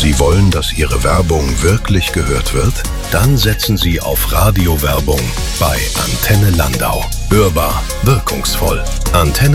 Sie wollen, dass Ihre Werbung wirklich gehört wird? Dann setzen Sie auf Radiowerbung bei Antenne Landau. Hörbar, wirkungsvoll. Antenne